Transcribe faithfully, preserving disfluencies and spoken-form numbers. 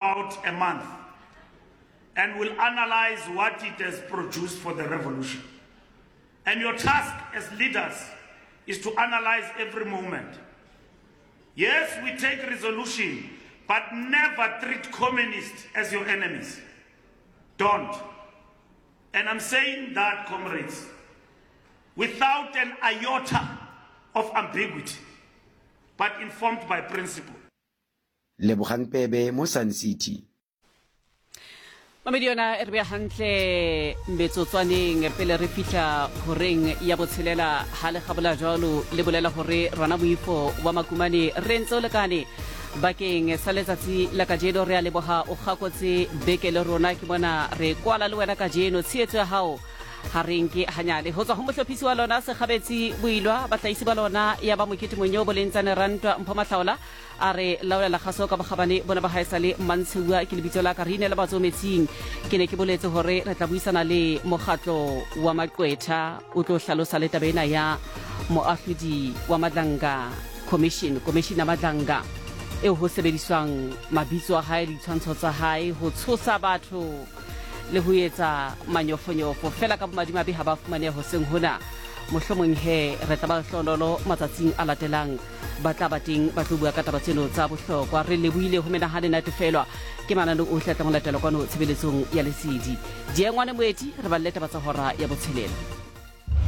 about a month and will analyze what it has produced for the revolution. And your task as leaders is to analyze every moment. Yes, we take resolution, but never treat communists as your enemies. Don't. And I'm saying that, comrades, without an iota of ambiguity, but informed by principle. Lebogang Pebe mo Sun City. Mamediona e re bea hantle metsotswaneng pele re fihla horeng ya botshelela ha le gabola jalo le bolela hore rona moifo wa makumane re ntse o lekane bakeng sa letsatsi la kajeno re a leboga o gakotse beke le rona ke bona re kwala le wena kajeno tsheetso ya hao ha re nke hanyane ho tswa ho mohlophisi wa lona se gabetsi boilwa batlaisi ba lona ya ba mokete monyo bo lentsane rantwa mpho mahlaola a re laolela gaso ka bogabane bona ba haesale mantshewa ke lebitso la ka re inela batsometsing ke ne ke boletse hore re tla buisana le mogatlo wa maqwetha o tlo hlalosa le tabena ya moahlodi wa Madlanga commission commission ya Madlanga eo ho sebediswang mabitso a hae ditshwantsho tsa hae ho tshosa batho le ho etsa manyofonyofo fela ka bomadimabe ha ba fumaneha ho seng hona mohlomong he re tla ba hlololo matsatsing a latelang ba tla ba teng ba tlo bua ka taba tseno tsa bohlokwa re lebohile ho menahane natefelwa ke manano ohle tla mo latela kwano tshebeletsong ya lesedi diengwane moeti re ba leta ba tsa hora ya botshelela.